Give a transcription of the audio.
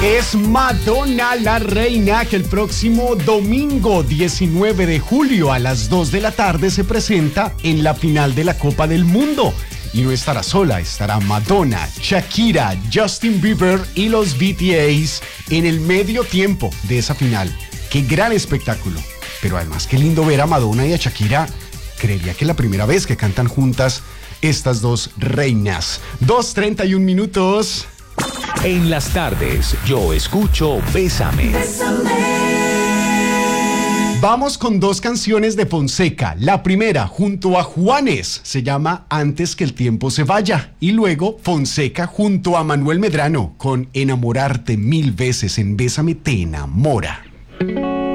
Es Madonna la reina que el próximo domingo 19 de julio a las 2 de la tarde se presenta en la final de la Copa del Mundo. Y no estará sola, estará Madonna, Shakira, Justin Bieber y los BTS en el medio tiempo de esa final. ¡Qué gran espectáculo! Pero además, qué lindo ver a Madonna y a Shakira. Creería que es la primera vez que cantan juntas estas dos reinas. 2:31 minutos. En las tardes, yo escucho Bésame. Vamos con dos canciones de Fonseca. La primera, junto a Juanes, se llama Antes que el tiempo se vaya. Y luego, Fonseca junto a Manuel Medrano con Enamorarte 1000 veces en Bésame te enamora.